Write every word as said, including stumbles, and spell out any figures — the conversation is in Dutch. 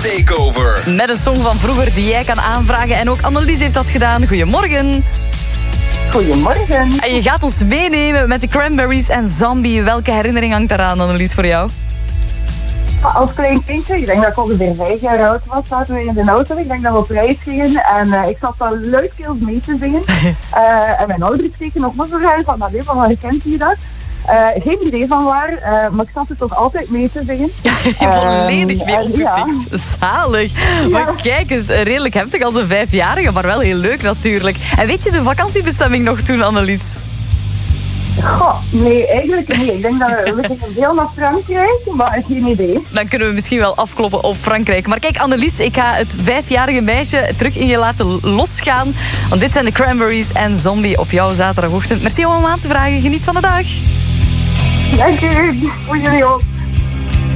Takeover. Met een song van vroeger die jij kan aanvragen. En ook Annelies heeft dat gedaan. Goedemorgen. Goedemorgen. En je gaat ons meenemen met de Cranberries en Zombie. Welke herinnering hangt daaraan, Annelies, voor jou? Als klein kindje, ik denk dat ik ongeveer vijf jaar oud was, zaten we in de auto. Ik denk dat we op reis gingen en uh, ik zat wel luidkeels mee te zingen. Uh, en mijn ouders keken ook nog zo graag van, nou, van waar kent je dat? Uh, geen idee van waar, uh, maar ik zat er toch altijd mee te zingen. Volledig mee opgepikt. Ja. Zalig. Ja. Maar kijk eens, redelijk heftig als een vijfjarige, maar wel heel leuk natuurlijk. En weet je de vakantiebestemming nog toen, Annelies? Goh, nee, eigenlijk niet. Ik denk dat we, we gingen veel naar Frankrijk, maar geen idee. Dan kunnen we misschien wel afkloppen op Frankrijk. Maar kijk, Annelies, ik ga het vijfjarige meisje terug in je laten losgaan. Want dit zijn de Cranberries en Zombie op jouw zaterdagochtend. Merci om hem aan te vragen. Geniet van de dag. Dank u. Voor jullie ook.